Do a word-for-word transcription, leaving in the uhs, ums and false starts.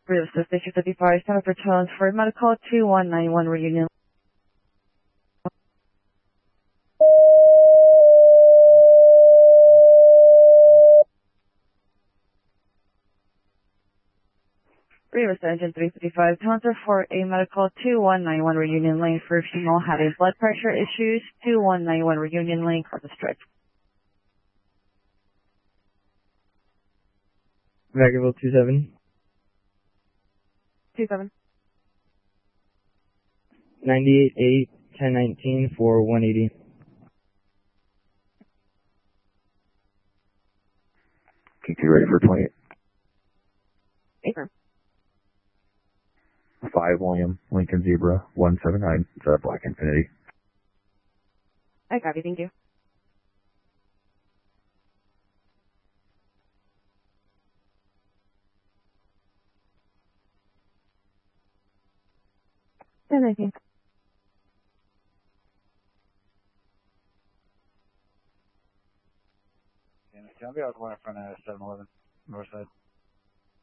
Real Estate Station fifty-five, Center for Tones for Medical two one nine one Reunion. Real Estate Engine three fifty-five, Tones for a Medical two one nine one Reunion Lane for female having blood pressure issues, two one nine one Reunion Lane, Car District. Vacaville two seven. two seven. ninety-eight eight, ten nineteen for one eighty. T T ready for twenty-eight. Acre. five William, Lincoln Zebra, one seven nine, it's a Black Infinity. I copy, thank you. ten nineteen. Can I be out the one in front of seven eleven, north side?